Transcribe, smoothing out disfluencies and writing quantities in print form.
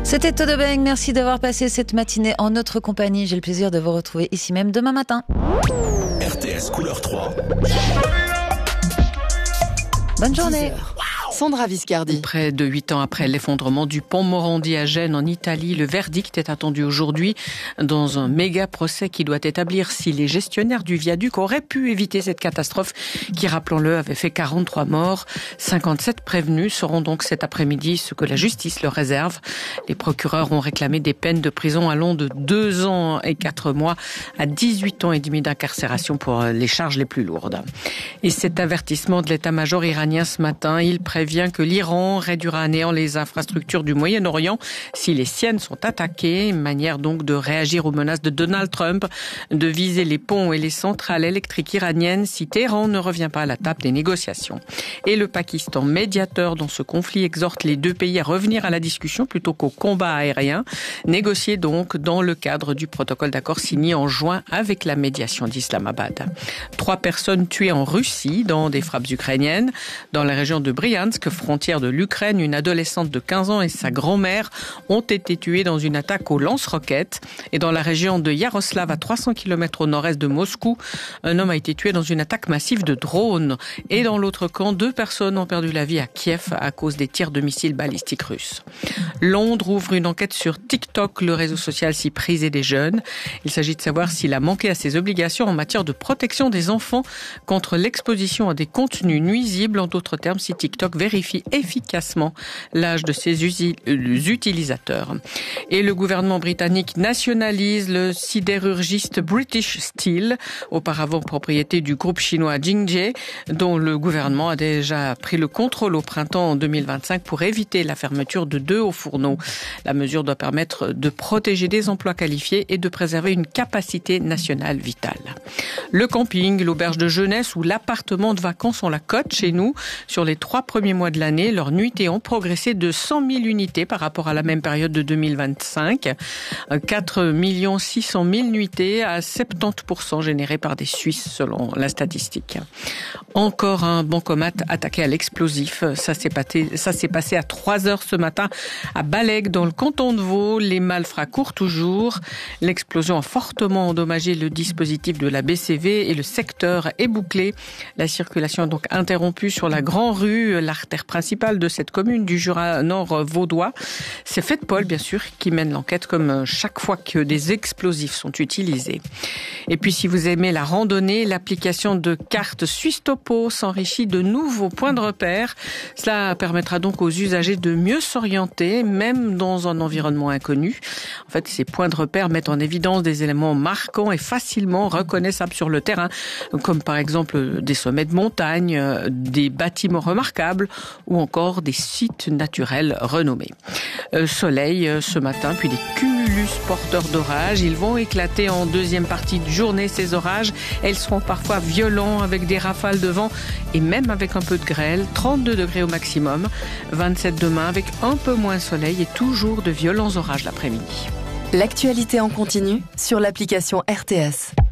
C'était Todo Bang, merci d'avoir passé cette matinée en notre compagnie. J'ai le plaisir de vous retrouver ici même demain matin. RTS Couleur 3. Bonne journée. Sandra Viscardi. Près de 8 ans après l'effondrement du pont Morandi à Gênes en Italie, le verdict est attendu aujourd'hui dans un méga procès qui doit établir si les gestionnaires du viaduc auraient pu éviter cette catastrophe qui, rappelons-le, avait fait 43 morts. 57 prévenus seront donc cet après-midi ce que la justice leur réserve. Les procureurs ont réclamé des peines de prison allant de 2 ans et 4 mois à 18 ans et demi d'incarcération pour les charges les plus lourdes. Et cet avertissement de l'état-major iranien ce matin, il prévient que l'Iran réduira à néant les infrastructures du Moyen-Orient si les siennes sont attaquées. Une manière donc de réagir aux menaces de Donald Trump de viser les ponts et les centrales électriques iraniennes si Téhéran ne revient pas à la table des négociations. Et le Pakistan, médiateur dans ce conflit, exhorte les deux pays à revenir à la discussion plutôt qu'au combat aérien, négocié donc dans le cadre du protocole d'accord signé en juin avec la médiation d'Islamabad. 3 personnes tuées en Russie dans des frappes ukrainiennes. Dans la région de Bryansk, frontière de l'Ukraine, une adolescente de 15 ans et sa grand-mère ont été tuées dans une attaque au lance-roquettes. Et dans la région de Yaroslav, à 300 km au nord-est de Moscou, un homme a été tué dans une attaque massive de drones. Et dans l'autre camp, 2 personnes ont perdu la vie à Kiev à cause des tirs de missiles balistiques russes. Londres ouvre une enquête sur TikTok, le réseau social si prisé des jeunes. Il s'agit de savoir s'il a manqué à ses obligations en matière de protection des enfants contre l'exposition à des contenus nuisibles. En d'autres termes, si TikTok vérifie efficacement l'âge de ses utilisateurs. Et le gouvernement britannique nationalise le sidérurgiste British Steel, auparavant propriété du groupe chinois Jingye, dont le gouvernement a déjà pris le contrôle au printemps 2025 pour éviter la fermeture de 2 hauts fourneaux. La mesure doit permettre de protéger des emplois qualifiés et de préserver une capacité nationale vitale. Le camping, l'auberge de jeunesse ou l'appartement de vacances ont la cote chez nous. Sur les 3 premiers mois de l'année, leurs nuitées ont progressé de 100 000 unités par rapport à la même période de 2025. 4 600 000 nuitées à 70% générées par des Suisses selon la statistique. Encore un bancomat attaqué à l'explosif. Ça s'est passé à 3 heures ce matin à Balleg dans le canton de Vaud. Les malfrats courent toujours. L'explosion a fortement endommagé le dispositif de la BCV et le secteur est bouclé. La circulation est donc interrompue sur la Grande Rue, l'artère principale de cette commune du Jura nord vaudois. C'est Fedpol, bien sûr, qui mène l'enquête comme chaque fois que des explosifs sont utilisés. Et puis, si vous aimez la randonnée, l'application de carte Suisse Topo s'enrichit de nouveaux points de repère. Cela permettra donc aux usagers de mieux s'orienter, même dans un environnement inconnu. En fait, ces points de repère mettent en évidence des éléments marquants et facilement reconnaissables sur le terrain, comme par exemple des sommets de montagne, des bâtiments remarquables ou encore des sites naturels renommés. Soleil ce matin, puis des cumulus porteurs d'orages. Ils vont éclater en deuxième partie de journée, ces orages. Elles seront parfois violents avec des rafales de vent et même avec un peu de grêle. 32 degrés au maximum. 27 demain avec un peu moins de soleil et toujours de violents orages l'après-midi. L'actualité en continu sur l'application RTS.